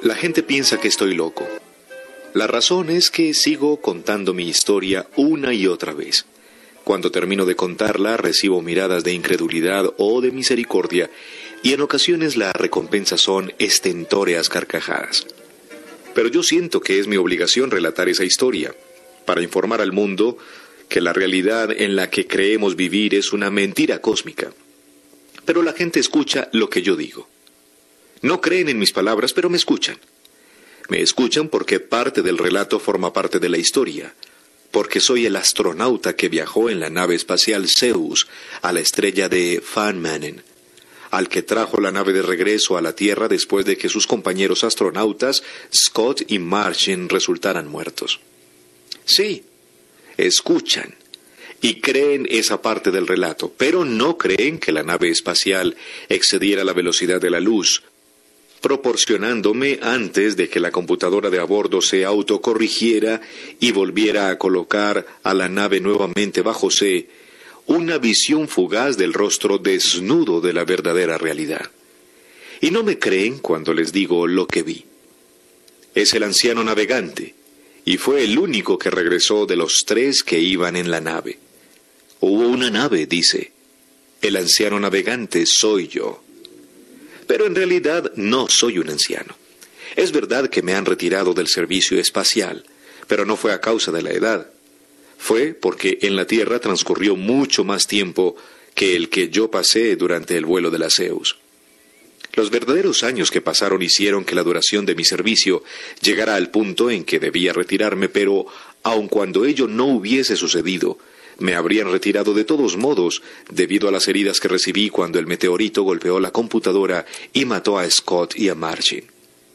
La gente piensa que estoy loco. La razón es que sigo contando mi historia una y otra vez. Cuando termino de contarla, recibo miradas de incredulidad o de misericordia, y en ocasiones la recompensa son estentóreas carcajadas. Pero yo siento que es mi obligación relatar esa historia, para informar al mundo que la realidad en la que creemos vivir es una mentira cósmica. Pero la gente escucha lo que yo digo. No creen en mis palabras, pero me escuchan. Me escuchan porque parte del relato forma parte de la historia, porque soy el astronauta que viajó en la nave espacial Zeus a la estrella de Van Manen, al que trajo la nave de regreso a la Tierra después de que sus compañeros astronautas Scott y Martin resultaran muertos. Sí, escuchan y creen esa parte del relato, pero no creen que la nave espacial excediera la velocidad de la luz, proporcionándome antes de que la computadora de a bordo se autocorrigiera y volviera a colocar a la nave nuevamente bajo C, una visión fugaz del rostro desnudo de la verdadera realidad. Y no me creen cuando les digo lo que vi. Es el anciano navegante, y fue el único que regresó de los 3 que iban en la nave. Hubo una nave, dice. El anciano navegante soy yo. Pero en realidad no soy un anciano. Es verdad que me han retirado del servicio espacial, pero no fue a causa de la edad. Fue porque en la Tierra transcurrió mucho más tiempo que el que yo pasé durante el vuelo de la Zeus. Los verdaderos años que pasaron hicieron que la duración de mi servicio llegara al punto en que debía retirarme, pero aun cuando ello no hubiese sucedido, me habrían retirado de todos modos debido a las heridas que recibí cuando el meteorito golpeó la computadora y mató a Scott y a Martin.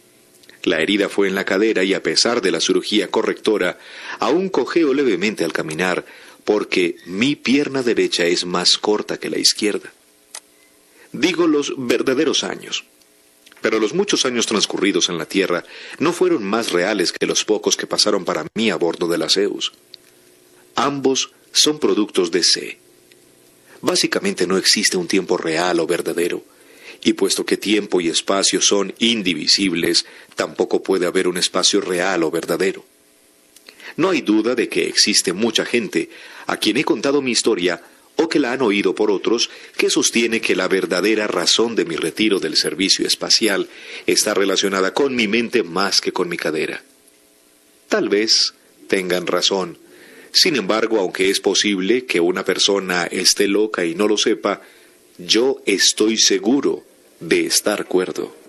La herida fue en la cadera y a pesar de la cirugía correctora, aún cojeo levemente al caminar porque mi pierna derecha es más corta que la izquierda. Digo los verdaderos años, pero los muchos años transcurridos en la Tierra no fueron más reales que los pocos que pasaron para mí a bordo de la Zeus. Ambos son productos de C. Básicamente no existe un tiempo real o verdadero, y puesto que tiempo y espacio son indivisibles, tampoco puede haber un espacio real o verdadero. No hay duda de que existe mucha gente a quien he contado mi historia o que la han oído por otros, que sostiene que la verdadera razón de mi retiro del servicio espacial está relacionada con mi mente más que con mi cadera. Tal vez tengan razón. Sin embargo, aunque es posible que una persona esté loca y no lo sepa, yo estoy seguro de estar cuerdo.